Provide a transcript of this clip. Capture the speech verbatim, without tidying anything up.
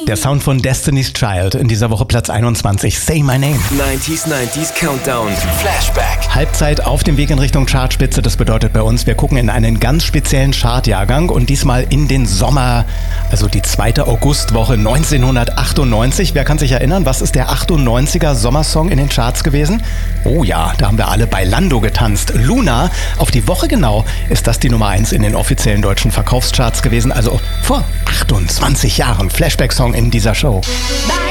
Der Sound von Destiny's Child, in dieser Woche Platz einundzwanzig, Say My Name. neunziger, neunziger Countdown, Flashback. Halbzeit auf dem Weg in Richtung Chartspitze, das bedeutet bei uns, wir gucken in einen ganz speziellen Chartjahrgang und diesmal in den Sommer, also die zweite Augustwoche neunzehnhundertachtundneunzig. Wer kann sich erinnern, was ist der achtundneunziger Sommersong in den Charts gewesen? Oh ja, da haben wir alle bei Lando getanzt. Luna, auf die Woche genau ist das die Nummer eins in den offiziellen deutschen Verkaufscharts gewesen, also vor achtundzwanzig Jahren. Flashback-Song in dieser Show.